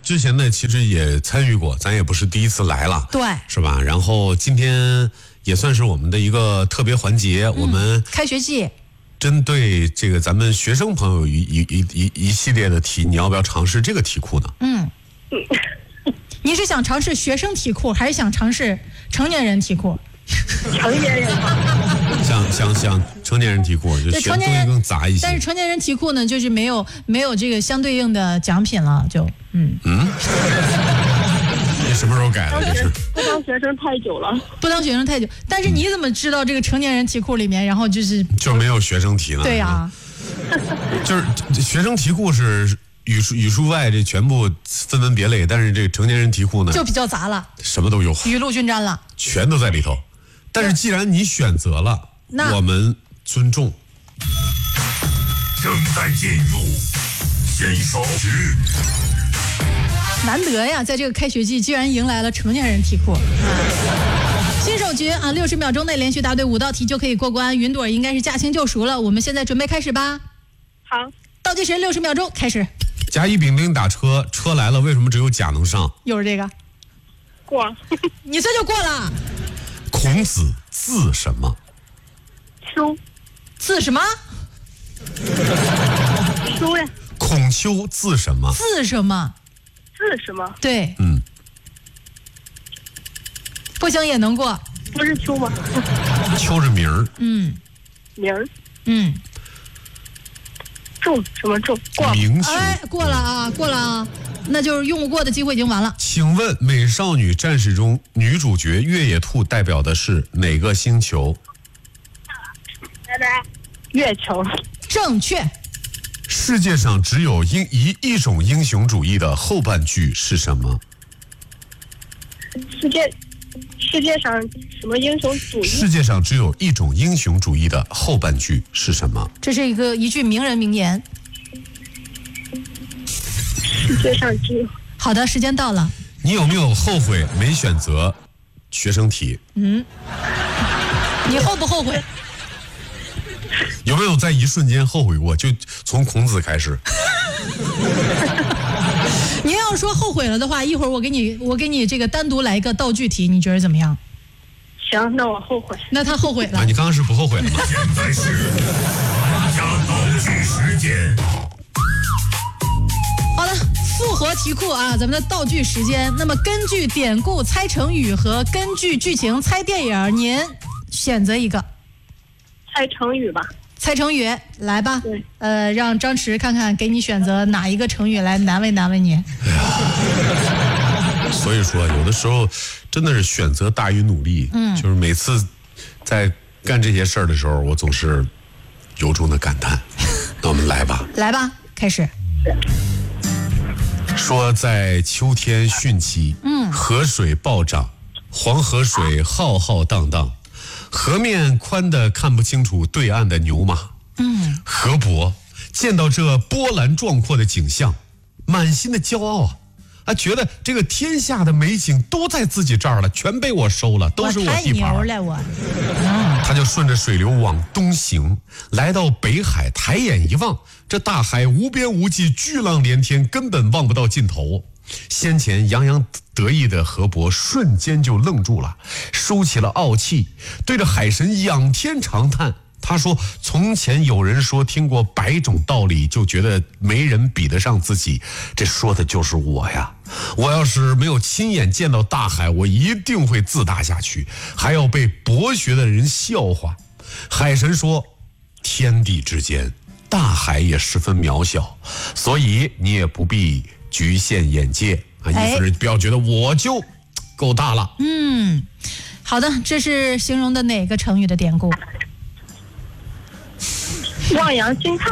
之前呢，其实也参与过，咱也不是第一次来了， 对， 是吧？然后今天也算是我们的一个特别环节，我们开学季。 针对这个咱们学生朋友一系列的题，你要不要尝试这个题库呢？ 你是想尝试学生题库，还是想尝试成年人题库？ 成年人想成年人题库，就选东西更杂一些。 但是成年人题库呢，就是没有这个相对应的奖品了，就你什么时候改的？这是不当学生太久了， 但是你怎么知道这个成年人题库里面，然后就没有学生题了？ 对呀， 就是学生题库是语数外这全部分门别类，但是这个成年人题库呢， 就比较杂了， 什么都有， 雨露均沾了， 全都在里头。但是既然你选择了，我们尊重。 正在进入新手局。 难得呀，在这个开学季居然迎来了成年人题库。新手局啊，60秒钟内连续答对5道题就可以过关。云朵应该是驾轻就熟了，我们现在准备开始吧。 好， 倒计时60秒钟开始。 甲乙丙丁打车，车来了，为什么只有甲能上？ 又是这个， 过。 你这就过了。 孔子字什么？ 秋。 字什么？ 秋呀。 孔丘字什么？ 字什么？ 字什么？ 对，不行也能过。 不是秋吗？ 丘是名儿。 名儿。仲什么仲？过。 名姓。 哎，过了啊，那就是用不过的机会已经完了。 请问《美少女战士》中女主角越野兔代表的是哪个星球？ 月球。 正确。 世界上只有一种英雄主义的后半句是什么？ 世界上什么英雄主义？ 世界上只有一种英雄主义的后半句是什么？ 这是一句名人名言。 世界上只有。 好的，时间到了。 你有没有后悔没选择学生题？ 你后不后悔？ 有没有在一瞬间后悔过？就从孔子开始。 您要说后悔了的话，一会儿我给你这个单独来一个道具题，你觉得怎么样？ 行，那我后悔。 那他后悔了。 你刚刚是不后悔了吗？ 现在是加道具时间。 好的，复活题库啊，咱们的道具时间。那么根据典故猜成语和根据剧情猜电影，您选择一个。 猜成语吧。 猜成语，来吧。让张弛看看给你选择哪一个成语来难为你。 所以说，有的时候真的是选择大于努力。就是每次在干这些事儿的时候，我总是由衷的感叹。那我们来吧， 开始。 说在秋天汛期，河水暴涨，黄河水浩浩荡荡。河面宽的看不清楚对岸的牛马。河伯见到这波澜壮阔的景象，满心的骄傲觉得这个天下的美景都在自己这儿了，全被我收了，都是我地盘。 太牛了他就顺着水流往东行，来到北海，抬眼一望，这大海无边无际，巨浪连天，根本望不到尽头。先前洋洋得意的河伯瞬间就愣住了，收起了傲气，对着海神仰天长叹。他说，从前有人说听过100种道理，就觉得没人比得上自己，这说的就是我呀。我要是没有亲眼见到大海，我一定会自大下去，还要被博学的人笑话。海神说，天地之间，大海也十分渺小，所以你也不必局限眼界意思是不要觉得我就够大了。 好的，这是形容的哪个成语的典故？ 望洋兴叹。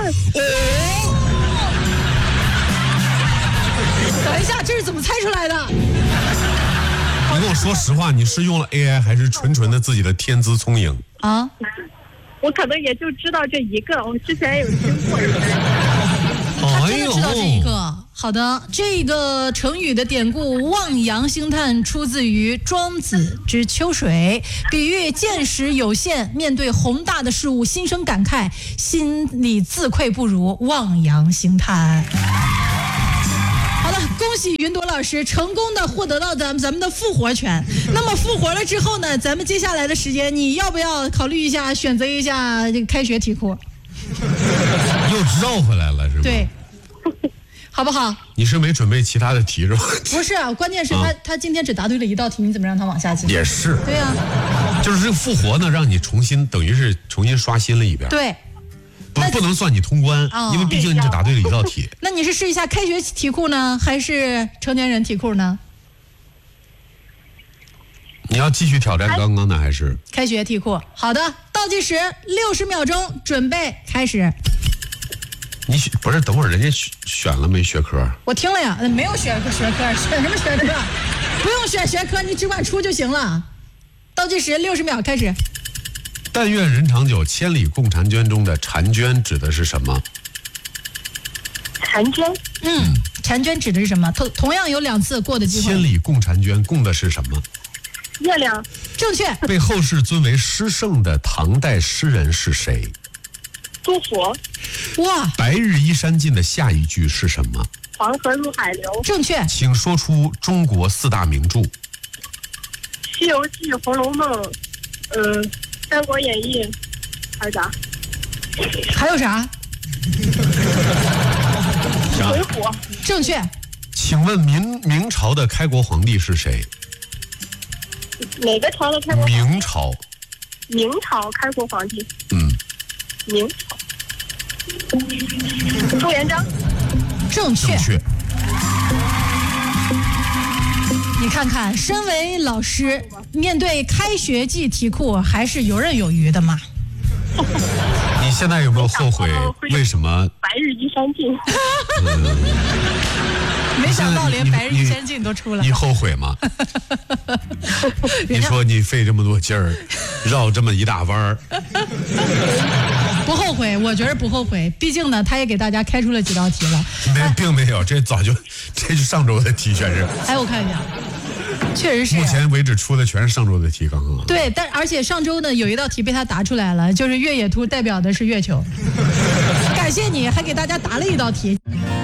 等一下，这是怎么猜出来的？ 你跟我说实话，你是用了 AI 还是纯的自己的天资聪颖啊？ 我可能也就知道这一个，我之前有听过。 他真的知道这一个。好的，这个成语的典故望洋兴叹出自于庄子之秋水，比喻见识有限，面对宏大的事物心生感慨，心里自愧不如，望洋兴叹。 好了，恭喜云朵老师成功的获得到咱们的复活权。那么复活了之后呢，咱们接下来的时间，你要不要考虑一下，选择一下这个开学题库？ 又绕回来了是吧？ 对，好不好？ 你是没准备其他的题是吧？ 不是啊，关键是他今天只答对了一道题，你怎么让他往下进？ 也是。 对呀、 就是这个复活呢，让你等于是重新刷新了一遍。 对。 不能算你通关，因为毕竟你只答对了一道题。 那你是试一下开学题库呢，还是成年人题库呢？ 你要继续挑战刚刚的还是开学题库？好的，倒计时60秒钟，准备开始。 你不是等会儿人家选了没学科？ 我听了呀，没有选科，选什么学科？不用选学科，你只管出就行了。倒计时60秒开始。 但愿人长久，千里共婵娟中的婵娟指的是什么？ 婵娟。 婵娟指的是什么？同样有2次过的机会。 千里共婵娟，共的是什么？ 月亮。 正确。 被后世尊为诗圣的唐代诗人是谁？ 杜甫。 哇！ 白日依山尽的下一句是什么？ 黄河入海流。 正确。 请说出中国4大名著。 西游记、红楼梦，三国演义，还有啥？ 还有啥？ 水浒。 正确。 请问明朝的开国皇帝是谁？ 哪个朝的开国皇帝？ 明朝。 明朝开国皇帝。明朝。朱元璋。 正确。 正确。 你看看，身为老师，面对开学季题库还是游刃有余的嘛。 你现在有没有后悔？为什么白日依山尽？ 没想到连白日依山尽都出了。 你后悔吗？你说你费这么多劲儿，绕这么一大弯儿， 不后悔，我觉得不后悔。毕竟呢，他也给大家开出了几道题了。 并没有，这是上周的题，全是。 哎，我看一下。确实是， 目前为止出的全是上周的题，刚刚。 对，而且上周呢有一道题被他答出来了，就是越野图代表的是月球。感谢你，还给大家答了一道题。